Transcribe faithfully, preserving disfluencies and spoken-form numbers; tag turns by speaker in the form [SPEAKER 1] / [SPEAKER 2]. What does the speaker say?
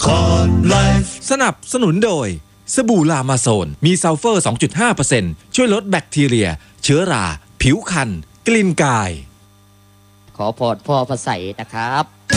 [SPEAKER 1] คอร์ดไลฟ์สนับสนุนโดยสบู่ลามาโซนมีซัลเฟอร์ สองจุดห้าเปอร์เซ็นต์ ช่วยลดแบคทีเรียเชื้อราผิวคันกลิ่นกาย
[SPEAKER 2] ขอพรพ่อพระใสนะครับ